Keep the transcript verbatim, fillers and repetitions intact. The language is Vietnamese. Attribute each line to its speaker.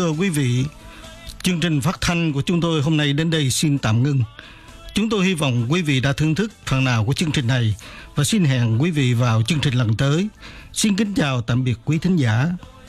Speaker 1: thưa quý vị, chương trình phát thanh của chúng tôi hôm nay đến đây xin tạm ngưng. Chúng tôi hy vọng quý vị đã thưởng thức phần nào của chương trình này và xin hẹn quý vị vào chương trình lần tới. Xin kính chào tạm biệt quý thính giả.